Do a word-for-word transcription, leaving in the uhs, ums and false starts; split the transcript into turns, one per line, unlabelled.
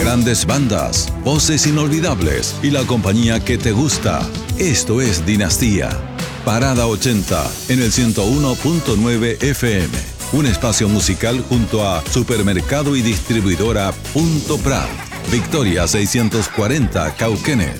Grandes bandas, voces inolvidables y la compañía que te gusta. Esto es Dinastía. Parada ochenta en el ciento uno punto nueve F M. Un espacio musical junto a Supermercado y Distribuidora Punto Prat. Victoria seiscientos cuarenta Cauquenes.